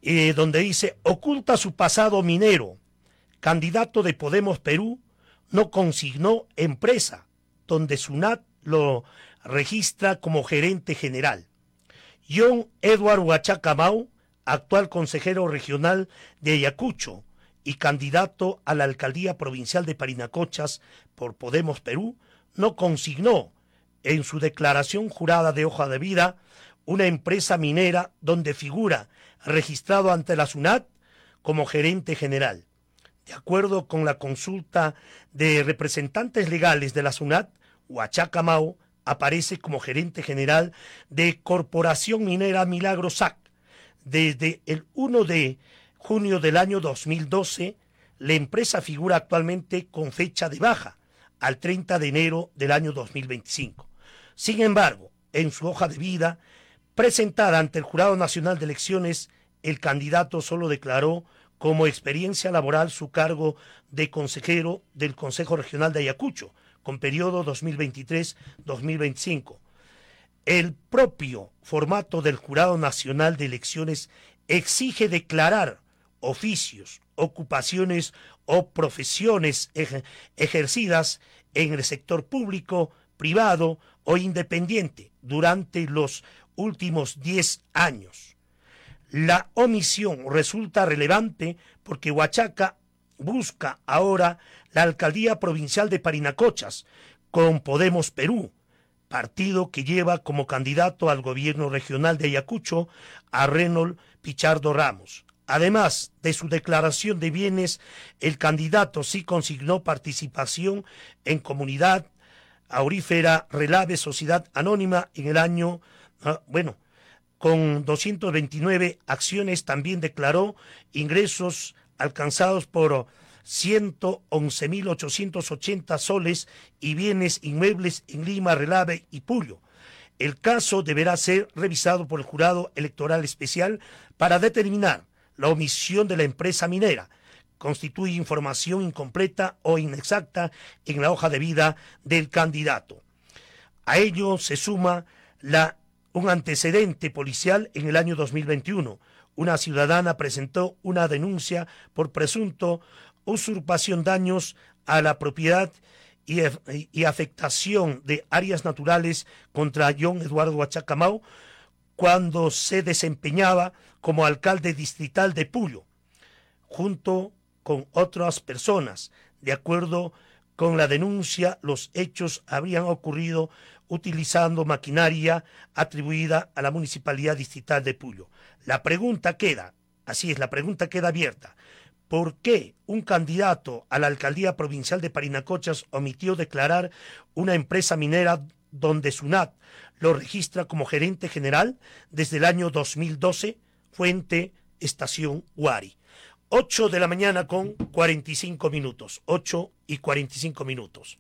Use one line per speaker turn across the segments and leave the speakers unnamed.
donde dice: oculta su pasado minero, candidato de Podemos Perú, no consignó empresa, donde SUNAT lo registra como gerente general. John Edward Huachaca Mau, actual consejero regional de Ayacucho y candidato a la alcaldía provincial de Parinacochas por Podemos Perú, no consignó en su declaración jurada de hoja de vida una empresa minera donde figura registrado ante la SUNAT como gerente general. De acuerdo con la consulta de representantes legales de la SUNAT, Huachaca Mau aparece como gerente general de Corporación Minera Milagro SAC. Desde el 1 de junio del año 2012, la empresa figura actualmente con fecha de baja al 30 de enero del año 2025. Sin embargo, en su hoja de vida, presentada ante el Jurado Nacional de Elecciones, el candidato solo declaró como experiencia laboral su cargo de consejero del Consejo Regional de Ayacucho, con periodo 2023-2025. El propio formato del Jurado Nacional de Elecciones exige declarar oficios, ocupaciones o profesiones ejercidas en el sector público, privado o independiente durante los últimos 10 años. La omisión resulta relevante porque Huachaca busca ahora la alcaldía provincial de Parinacochas con Podemos Perú, partido que lleva como candidato al gobierno regional de Ayacucho a Reynold Pichardo Ramos. Además de su declaración de bienes, el candidato sí consignó participación en Comunidad Aurífera Relave Sociedad Anónima en el año, con 229 acciones. También declaró ingresos alcanzados por 111.880 soles y bienes inmuebles en Lima, Relave y Puyo. El caso deberá ser revisado por el Jurado Electoral Especial para determinar la omisión de la empresa minera. Constituye información incompleta o inexacta en la hoja de vida del candidato. A ello se suma un antecedente policial en el año 2021. Una ciudadana presentó una denuncia por presunto usurpación, daños a la propiedad y afectación de áreas naturales contra John Eduardo Huachaca Mau cuando se desempeñaba como alcalde distrital de Puyo, junto con otras personas. De acuerdo con la denuncia, los hechos habrían ocurrido utilizando maquinaria atribuida a la Municipalidad Distrital de Puyo. La pregunta queda abierta. ¿Por qué un candidato a la alcaldía provincial de Parinacochas omitió declarar una empresa minera donde SUNAT lo registra como gerente general desde el año 2012? Fuente Estación Huari. 8 de la mañana con 45 minutos. 8:45.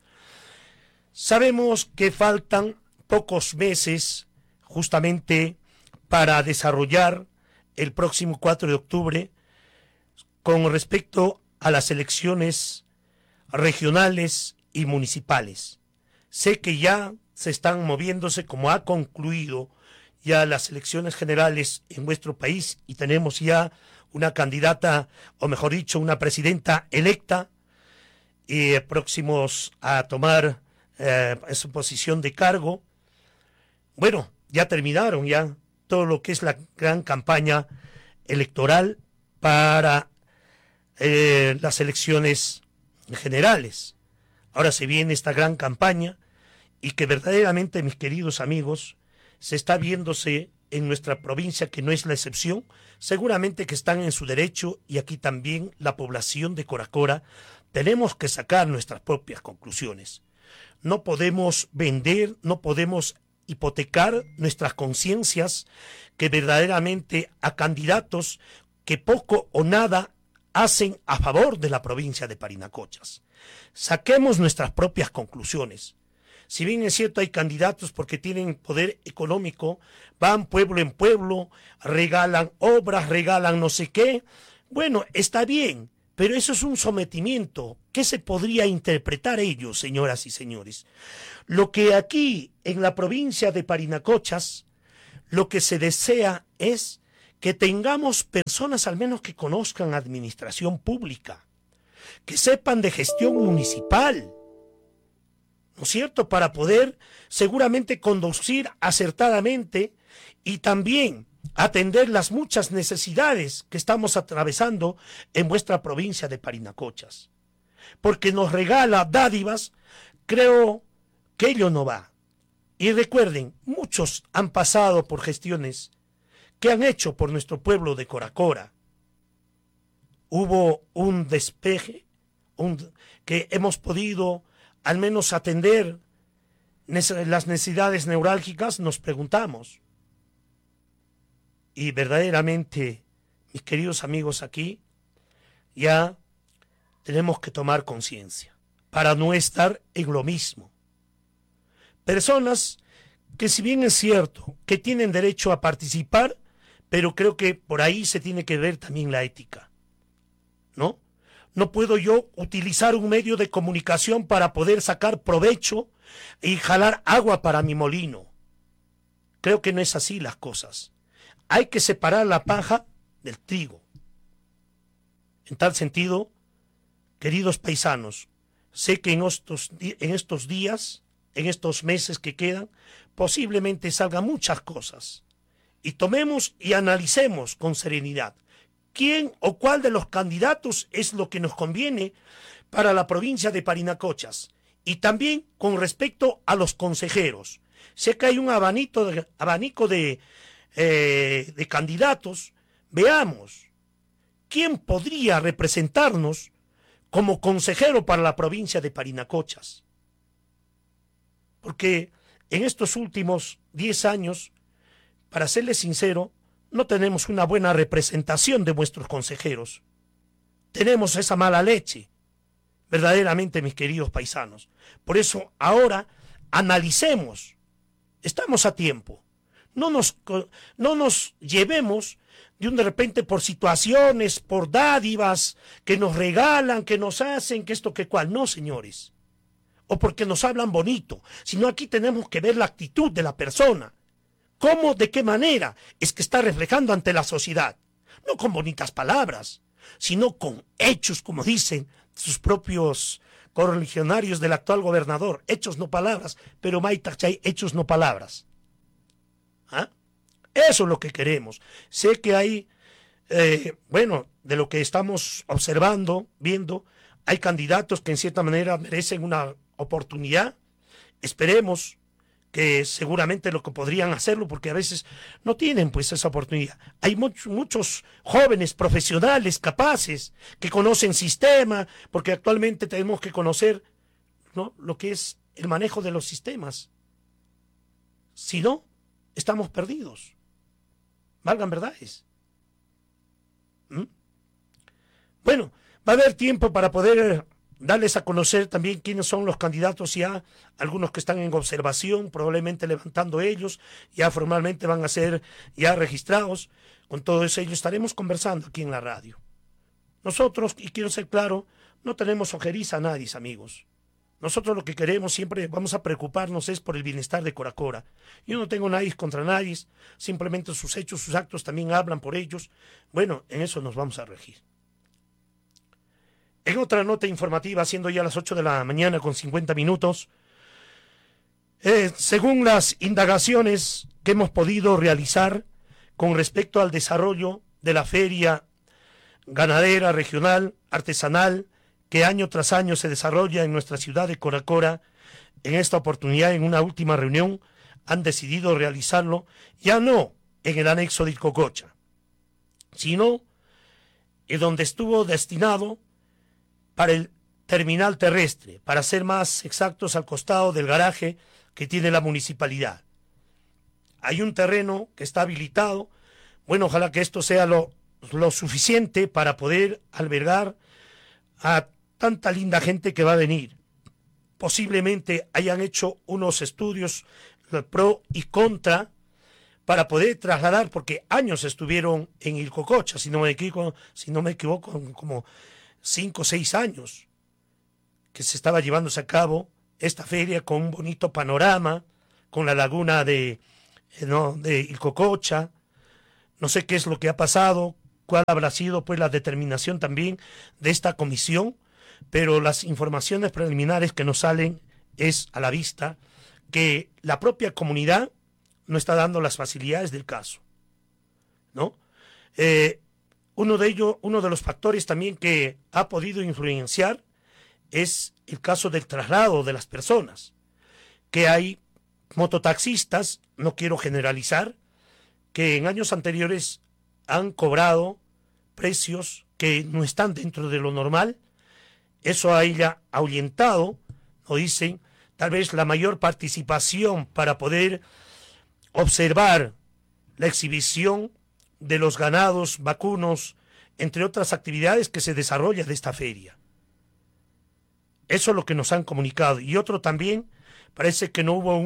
Sabemos que faltan pocos meses justamente para desarrollar el próximo 4 de octubre con respecto a las elecciones regionales y municipales. Sé que ya se están moviéndose, como ha concluido ya las elecciones generales en nuestro país y tenemos ya una candidata, o mejor dicho, una presidenta electa, y próximos a tomar su posición de cargo. Bueno, ya terminaron ya todo lo que es la gran campaña electoral para las elecciones generales. Ahora se viene esta gran campaña y que verdaderamente, mis queridos amigos, se está viéndose en nuestra provincia, que no es la excepción. Seguramente que están en su derecho, y aquí también la población de Coracora tenemos que sacar nuestras propias conclusiones. No podemos vender, no podemos hipotecar nuestras conciencias que verdaderamente a candidatos que poco o nada hacen a favor de la provincia de Parinacochas. Saquemos nuestras propias conclusiones. Si bien es cierto, hay candidatos porque tienen poder económico, van pueblo en pueblo, regalan obras, regalan no sé qué. Bueno, está bien, pero eso es un sometimiento. ¿Qué se podría interpretar ello, señoras y señores? Lo que aquí, en la provincia de Parinacochas, lo que se desea es que tengamos personas al menos que conozcan administración pública, que sepan de gestión municipal, ¿no es cierto?, para poder seguramente conducir acertadamente y también atender las muchas necesidades que estamos atravesando en vuestra provincia de Parinacochas. Porque nos regala dádivas, creo que ello no va. Y recuerden, muchos han pasado por gestiones que han hecho por nuestro pueblo de Coracora. Hubo un despeje que hemos podido al menos atender las necesidades neurálgicas, nos preguntamos. Y verdaderamente, mis queridos amigos aquí, ya tenemos que tomar conciencia para no estar en lo mismo. Personas que, si bien es cierto que tienen derecho a participar, pero creo que por ahí se tiene que ver también la ética, ¿no? No puedo yo utilizar un medio de comunicación para poder sacar provecho y jalar agua para mi molino. Creo que no es así las cosas. Hay que separar la paja del trigo. En tal sentido, queridos paisanos, sé que en estos días, en estos meses que quedan, posiblemente salgan muchas cosas. Y tomemos y analicemos con serenidad quién o cuál de los candidatos es lo que nos conviene para la provincia de Parinacochas. Y también con respecto a los consejeros. Sé que hay un abanico de candidatos. Veamos quién podría representarnos como consejero para la provincia de Parinacochas. Porque en estos últimos 10 años, para serles sincero, no tenemos una buena representación de vuestros consejeros. Tenemos esa mala leche, verdaderamente, mis queridos paisanos. Por eso ahora analicemos. Estamos a tiempo. No nos llevemos de repente por situaciones, por dádivas que nos regalan, que nos hacen, que esto, que cual. No, señores. O porque nos hablan bonito, sino aquí tenemos que ver la actitud de la persona. ¿Cómo, de qué manera es que está reflejando ante la sociedad? No con bonitas palabras, sino con hechos, como dicen sus propios correligionarios del actual gobernador. Hechos, no palabras, pero Maitachay, hechos, no palabras. ¿Ah? Eso es lo que queremos. Sé que hay, de lo que estamos observando, viendo, hay candidatos que en cierta manera merecen una oportunidad. Esperemos que seguramente lo que podrían hacerlo, porque a veces no tienen pues esa oportunidad. Hay muchos jóvenes profesionales capaces que conocen sistema, porque actualmente tenemos que conocer, ¿no?, lo que es el manejo de los sistemas. Si no, estamos perdidos. Valgan verdades. Bueno, va a haber tiempo para poder darles a conocer también quiénes son los candidatos ya, algunos que están en observación, probablemente levantando ellos, ya formalmente van a ser ya registrados. Con todos ellos estaremos conversando aquí en la radio. Nosotros, y quiero ser claro, no tenemos ojeriza a nadie, amigos. Nosotros lo que queremos, siempre vamos a preocuparnos es por el bienestar de Coracora. Yo no tengo nadie contra nadie, simplemente sus hechos, sus actos también hablan por ellos. Bueno, en eso nos vamos a regir. En otra nota informativa, siendo ya las 8 de la mañana con 50 minutos, según las indagaciones que hemos podido realizar con respecto al desarrollo de la feria ganadera regional, artesanal, que año tras año se desarrolla en nuestra ciudad de Coracora, en esta oportunidad, en una última reunión, han decidido realizarlo ya no en el anexo de Ilcococha, sino en donde estuvo destinado para el terminal terrestre, para ser más exactos, al costado del garaje que tiene la municipalidad. Hay un terreno que está habilitado. Bueno, ojalá que esto sea lo suficiente para poder albergar a tanta linda gente que va a venir. Posiblemente hayan hecho unos estudios pro y contra para poder trasladar, porque años estuvieron en Ilcococha, si no me equivoco, como 5 o 6 años que se estaba llevándose a cabo esta feria con un bonito panorama, con la laguna de Ilcococha, No sé qué es lo que ha pasado, cuál habrá sido pues la determinación también de esta comisión, pero las informaciones preliminares que nos salen es a la vista que la propia comunidad no está dando las facilidades del caso, ¿no? Uno de los factores también que ha podido influenciar es el caso del traslado de las personas, que hay mototaxistas, no quiero generalizar, que en años anteriores han cobrado precios que no están dentro de lo normal. Eso ha ella ahuyentado, nos dicen, tal vez la mayor participación para poder observar la exhibición de los ganados vacunos, entre otras actividades que se desarrolla de esta feria. Eso es lo que nos han comunicado. Y otro también, parece que no hubo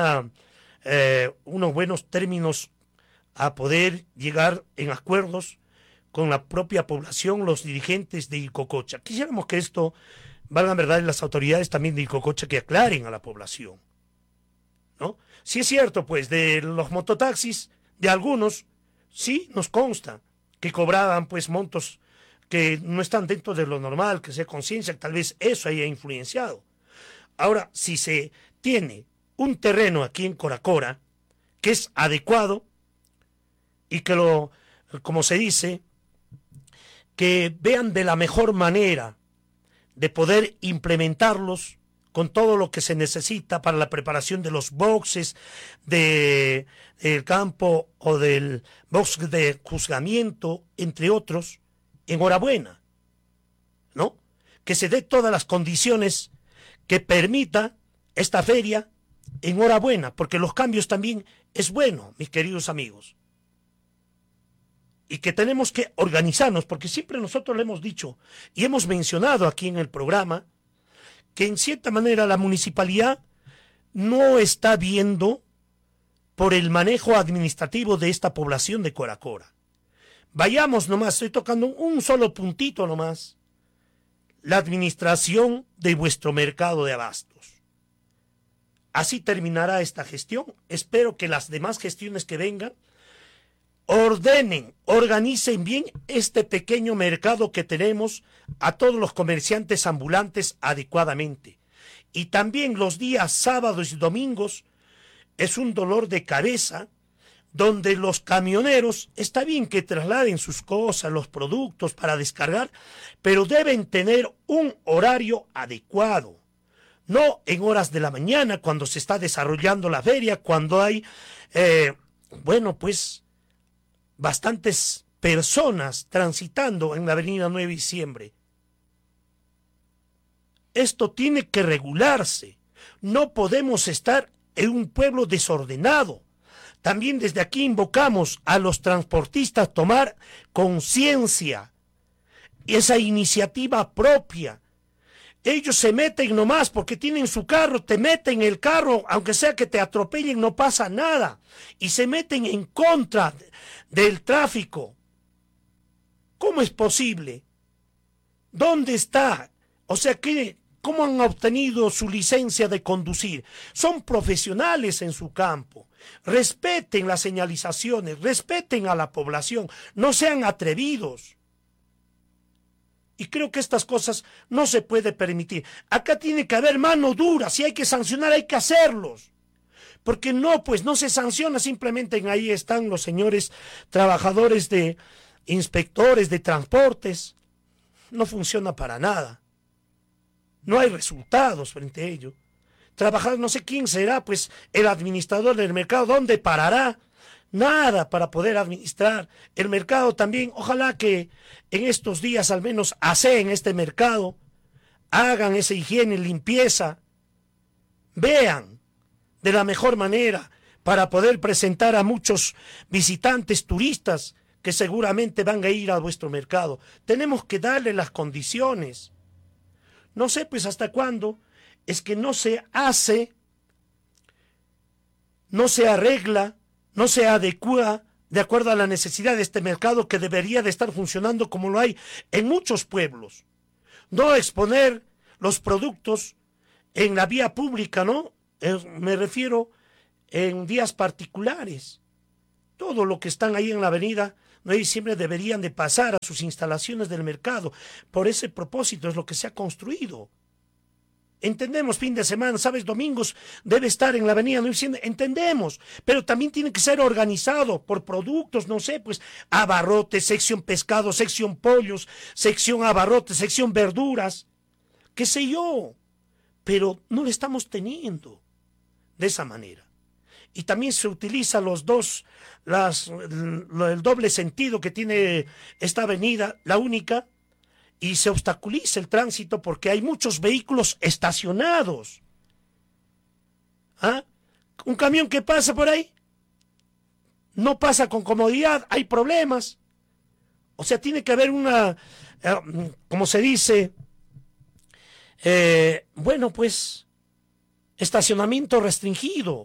unos buenos términos a poder llegar en acuerdos con la propia población, los dirigentes de Icococha. Quisiéramos que esto, valga verdad, las autoridades también de Icococha que aclaren a la población, ¿no? Sí es cierto, pues, de los mototaxis, de algunos, sí nos consta que cobraban, pues, montos que no están dentro de lo normal, que se conciencia, tal vez eso haya influenciado. Ahora, si se tiene un terreno aquí en Coracora que es adecuado y que como se dice, que vean de la mejor manera de poder implementarlos con todo lo que se necesita para la preparación de los boxes del campo o del box de juzgamiento, entre otros, enhorabuena, ¿no? Que se dé todas las condiciones que permita esta feria, enhorabuena, porque los cambios también es bueno, mis queridos amigos. Y que tenemos que organizarnos, porque siempre nosotros le hemos dicho y hemos mencionado aquí en el programa que en cierta manera la municipalidad no está viendo por el manejo administrativo de esta población de Coracora. Vayamos nomás, estoy tocando un solo puntito nomás, la administración de vuestro mercado de abastos. Así terminará esta gestión. Espero que las demás gestiones que vengan organicen bien este pequeño mercado que tenemos, a todos los comerciantes ambulantes adecuadamente. Y también los días sábados y domingos es un dolor de cabeza, donde los camioneros, está bien que trasladen sus cosas, los productos para descargar, pero deben tener un horario adecuado. No en horas de la mañana, cuando se está desarrollando la feria, cuando hay, bastantes personas transitando en la avenida 9 de diciembre. Esto tiene que regularse. No podemos estar en un pueblo desordenado. También desde aquí invocamos a los transportistas tomar conciencia, esa iniciativa propia. Ellos se meten nomás porque tienen su carro, te meten el carro, aunque sea que te atropellen, no pasa nada. Y se meten en contra del tráfico. ¿Cómo es posible? ¿Dónde está? O sea, ¿cómo han obtenido su licencia de conducir? Son profesionales en su campo. Respeten las señalizaciones, respeten a la población, no sean atrevidos. Y creo que estas cosas no se puede permitir. Acá tiene que haber mano dura. Si hay que sancionar, hay que hacerlos. Porque no, pues no se sanciona simplemente en ahí están los señores trabajadores de inspectores de transportes. No funciona para nada. No hay resultados frente a ello. Trabajar, no sé quién será, pues el administrador del mercado, ¿dónde parará? Nada para poder administrar el mercado también. Ojalá que en estos días al menos aseen este mercado, hagan esa higiene, limpieza, vean de la mejor manera para poder presentar a muchos visitantes, turistas que seguramente van a ir a vuestro mercado. Tenemos que darle las condiciones. No sé pues hasta cuándo es que no se hace, no se arregla, no se adecua de acuerdo a la necesidad de este mercado que debería de estar funcionando como lo hay en muchos pueblos. No exponer los productos en la vía pública, ¿no? Me refiero en vías particulares. todo lo que están ahí en la avenida, no, y siempre deberían de pasar a sus instalaciones del mercado. Por ese propósito es lo que se ha construido. Entendemos fin de semana, ¿sabes? Domingos debe estar en la avenida, no entendemos, pero también tiene que ser organizado por productos, no sé, pues abarrotes, sección pescado, sección pollos, sección abarrotes, sección verduras, qué sé yo, pero no lo estamos teniendo de esa manera. Y también se utiliza el doble sentido que tiene esta avenida, la única, y se obstaculiza el tránsito porque hay muchos vehículos estacionados. ¿Ah? Un camión que pasa por ahí no pasa con comodidad, hay problemas. O sea, tiene que haber una, como se dice, bueno, pues, estacionamiento restringido.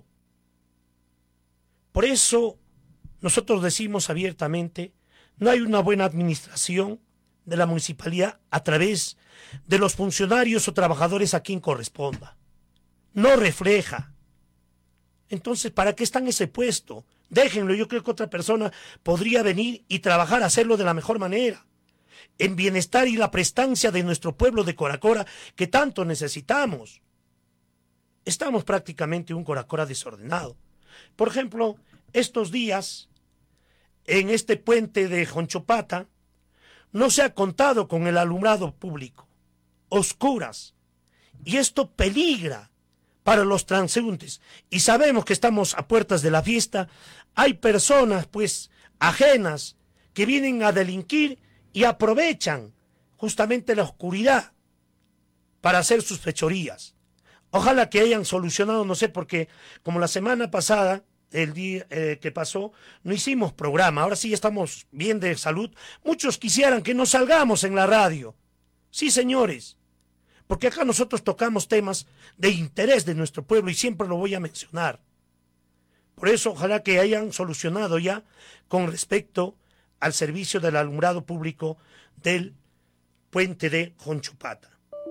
Por eso nosotros decimos abiertamente, no hay una buena administración de la municipalidad a través de los funcionarios o trabajadores a quien corresponda. No refleja. Entonces, ¿para qué está en ese puesto? Déjenlo, yo creo que otra persona podría venir y trabajar, hacerlo de la mejor manera, en bienestar y la prestancia de nuestro pueblo de Coracora, que tanto necesitamos. Estamos prácticamente un Coracora desordenado. Por ejemplo, estos días, en este puente de Honchopata, no se ha contado con el alumbrado público, oscuras, y esto peligra para los transeúntes. Y sabemos que estamos a puertas de la fiesta, hay personas, pues, ajenas, que vienen a delinquir y aprovechan justamente la oscuridad para hacer sus fechorías. Ojalá que hayan solucionado, no sé, porque como la semana pasada, el día que pasó, no hicimos programa, ahora sí estamos bien de salud. Muchos quisieran que no salgamos en la radio. Sí, señores, porque acá nosotros tocamos temas de interés de nuestro pueblo y siempre lo voy a mencionar. Por eso, ojalá que hayan solucionado ya con respecto al servicio del alumbrado público del puente de Honchopata.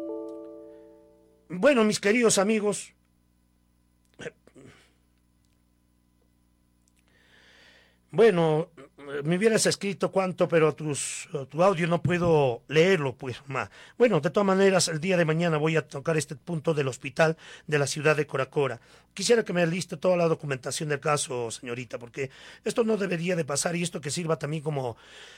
Bueno, mis queridos amigos, bueno, me hubieras escrito cuánto, pero tu audio no puedo leerlo, pues, ma. Bueno, de todas maneras, el día de mañana voy a tocar este punto del hospital de la ciudad de Coracora. Quisiera que me liste toda la documentación del caso, señorita, porque esto no debería de pasar y esto que sirva también como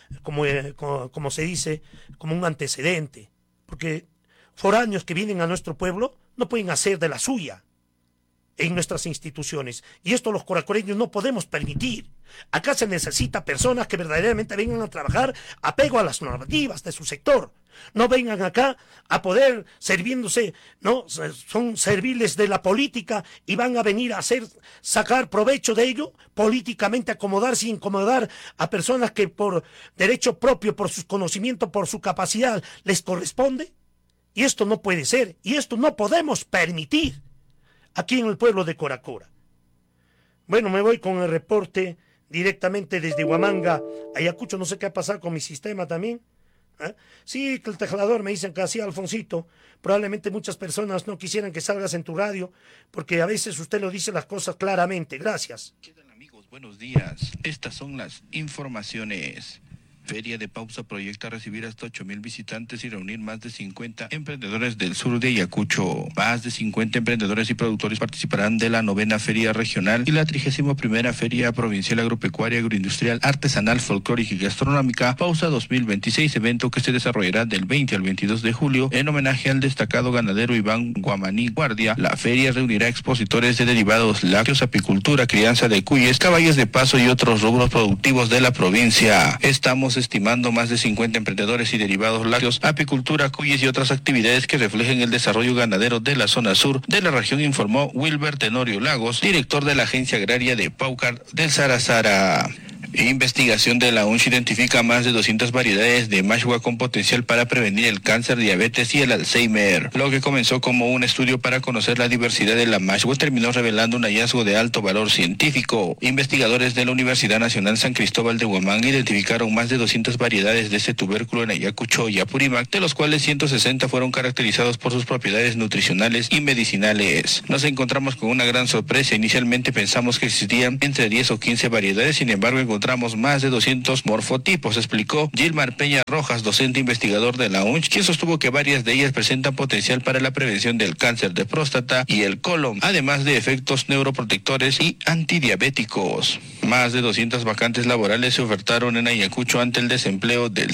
se dice, como un antecedente. Porque foráneos que vienen a nuestro pueblo no pueden hacer de la suya en nuestras instituciones. Y esto los coracoreños no podemos permitir. Acá se necesita personas que verdaderamente vengan a trabajar apego a las normativas de su sector. No vengan acá a poder sirviéndose, ¿no? Son serviles de la política y van a venir a sacar provecho de ello, políticamente acomodarse y incomodar a personas que por derecho propio, por su conocimiento, por su capacidad, les corresponde. Y esto no puede ser. Y esto no podemos permitir aquí en el pueblo de Coracora. Bueno, me voy con el reporte directamente desde Huamanga, Ayacucho. No sé qué ha pasado con mi sistema también. Sí, que el tejador me dicen que así, Alfonsito. Probablemente muchas personas no quisieran que salgas en tu radio, porque a veces usted lo dice las cosas claramente. Gracias.
¿Qué tal, amigos? Buenos días. Estas son las informaciones. Feria de Pausa proyecta recibir hasta 8,000 visitantes y reunir más de 50 emprendedores del sur de Ayacucho. Más de 50 emprendedores y productores participarán de la 9ª Feria Regional y la 31ª Feria Provincial Agropecuaria, Agroindustrial, Artesanal, Folclórica y Gastronómica, Pausa 2026, evento que se desarrollará del 20 al 22 de julio en homenaje al destacado ganadero Iván Guamaní Guardia. La feria reunirá expositores de derivados lácteos, apicultura, crianza de cuyes, caballos de paso y otros rubros productivos de la provincia. Estamos estimando más de 50 emprendedores y derivados lácteos, apicultura, cuyes y otras actividades que reflejen el desarrollo ganadero de la zona sur de la región, informó Wilber Tenorio Lagos, director de la Agencia Agraria de Paucar del Sarasara. Investigación de la UNCH identifica más de 200 variedades de mashua con potencial para prevenir el cáncer, diabetes y el Alzheimer. Lo que comenzó como un estudio para conocer la diversidad de la mashua terminó revelando un hallazgo de alto valor científico. Investigadores de la Universidad Nacional San Cristóbal de Huamanga identificaron más de 200 variedades de este tubérculo en Ayacucho y Apurímac, de los cuales 160 fueron caracterizados por sus propiedades nutricionales y medicinales. Nos encontramos con una gran sorpresa. Inicialmente pensamos que existían entre 10 o 15 variedades, sin embargo encontramos más de 200 morfotipos, explicó Gilmar Peña Rojas, docente investigador de la UNCH, quien sostuvo que varias de ellas presentan potencial para la prevención del cáncer de próstata y el colon, además de efectos neuroprotectores y antidiabéticos. Más de 200 vacantes laborales se ofertaron en Ayacucho ante el desempleo del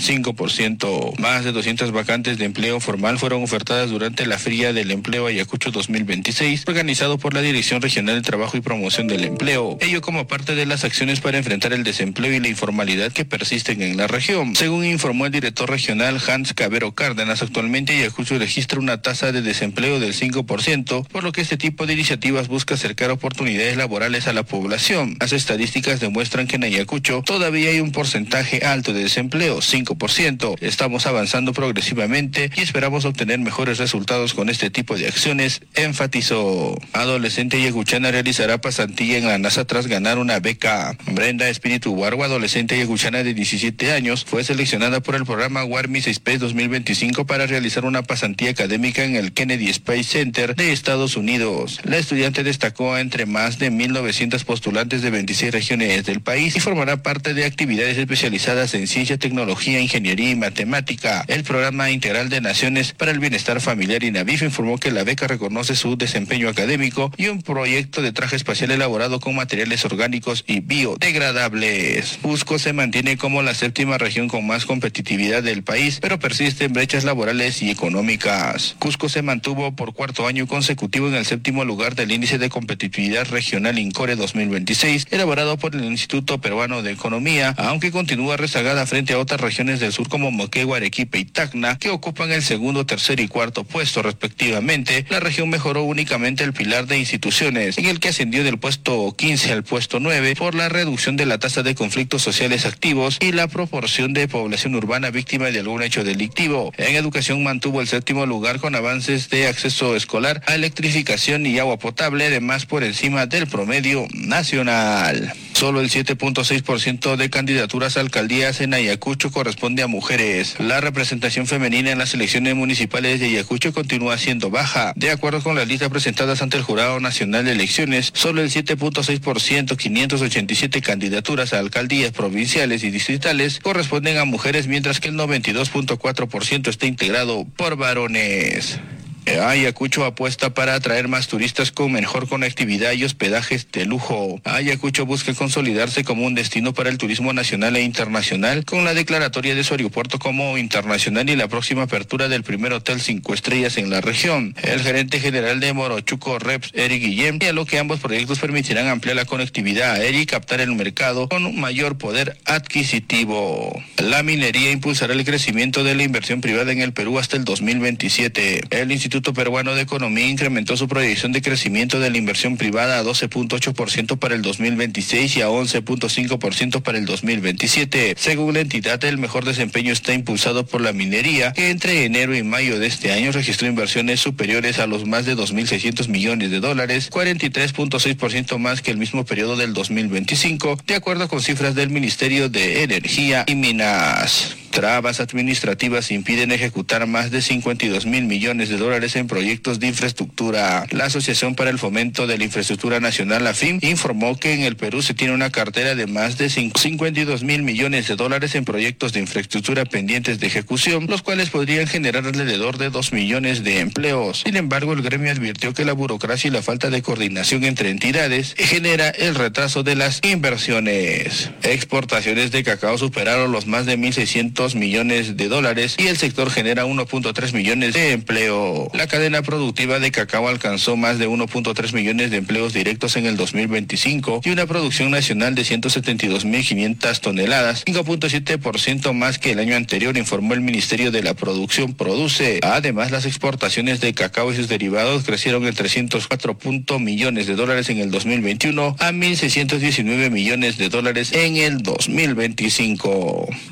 5%. Más de 200 vacantes de empleo formal fueron ofertadas durante la Feria del Empleo Ayacucho 2026, organizado por la Dirección Regional de Trabajo y Promoción del Empleo. Ello como parte de las acciones para enfrentar el desempleo y la informalidad que persisten en la región. Según informó el director regional Hans Cabero Cárdenas, actualmente Ayacucho registra una tasa de desempleo del 5%, por lo que este tipo de iniciativas busca acercar oportunidades laborales a la población. Las estadísticas demuestran que en Ayacucho todavía hay un porcentaje alto de desempleo, 5%. Estamos avanzando progresivamente y esperamos obtener mejores resultados con este tipo de acciones, enfatizó. Adolescente ayacuchana realizará pasantía en la NASA tras ganar una beca. Brenda Espíritu Guargo, adolescente ayacuchana de 17 años, fue seleccionada por el programa Warmis Space 2025 para realizar una pasantía académica en el Kennedy Space Center de Estados Unidos. La estudiante destacó entre más de 1.900 postulantes de 26 regiones del país y formará parte de actividades especializadas en ciencia, tecnología, ingeniería y matemática. El Programa Integral de Naciones para el Bienestar Familiar INAVIF informó que la beca reconoce su desempeño académico y un proyecto de traje espacial elaborado con materiales orgánicos y biodegradables. Cusco se mantiene como la séptima región con más competitividad del país, pero persisten brechas laborales y económicas. Cusco se mantuvo por cuarto año consecutivo en el séptimo lugar del índice de competitividad regional INCORE 2026, elaborado por el Instituto Peruano de Economía, aunque continúa rezagada frente a otras regiones del sur como Moquegua, Arequipa y Tacna, que ocupan el segundo, tercer y cuarto puesto respectivamente. La región mejoró únicamente el pilar de instituciones, en el que ascendió del puesto 15 al puesto 9 por la reducción de la tasa de conflictos sociales activos y la proporción de población urbana víctima de algún hecho delictivo. En educación mantuvo el séptimo lugar con avances de acceso escolar a electrificación y agua potable, además por encima del promedio nacional. Solo el 7.6% de candidaturas a alcaldías en Ayacucho corresponde a mujeres. La representación femenina en las elecciones municipales de Ayacucho continúa siendo baja. De acuerdo con las listas presentadas ante el Jurado Nacional de Elecciones, solo el 7.6%, 587 candidaturas a alcaldías provinciales y distritales, corresponden a mujeres, mientras que el 92.4% está integrado por varones. Ayacucho apuesta para atraer más turistas con mejor conectividad y hospedajes de lujo. Ayacucho busca consolidarse como un destino para el turismo nacional e internacional con la declaratoria de su aeropuerto como internacional y la próxima apertura del primer hotel 5 estrellas en la región. El gerente general de Morochuco Reps, Eric Guillem, señaló que ambos proyectos permitirán ampliar la conectividad aérea y captar el mercado con un mayor poder adquisitivo. La minería impulsará el crecimiento de la inversión privada en el Perú hasta el 2027. El Instituto Peruano de Economía incrementó su proyección de crecimiento de la inversión privada a 12.8% para el 2026 y a 11.5% para el 2027. Según la entidad, el mejor desempeño está impulsado por la minería, que entre enero y mayo de este año registró inversiones superiores a los más de 2.600 millones de dólares, 43.6% más que el mismo periodo del 2025, de acuerdo con cifras del Ministerio de Energía y Minas. Trabas administrativas impiden ejecutar más de 52.000 millones de dólares en proyectos de infraestructura. La Asociación para el Fomento de la Infraestructura Nacional, AFIM, informó que en el Perú se tiene una cartera de más de 52.000 millones de dólares en proyectos de infraestructura pendientes de ejecución, los cuales podrían generar alrededor de 2 millones de empleos. Sin embargo, el gremio advirtió que la burocracia y la falta de coordinación entre entidades genera el retraso de las inversiones. Exportaciones de cacao superaron los más de 1.600 $1.200 millones y el sector genera 1.3 millones de empleo. La cadena productiva de cacao alcanzó más de 1.3 millones de empleos directos en el 2025 y una producción nacional de 172.500 toneladas, 5.7% más que el año anterior, informó el Ministerio de la Producción Produce. Además, las exportaciones de cacao y sus derivados crecieron en 304 millones de dólares en el 2021 a 1.619 millones de dólares en el 2025.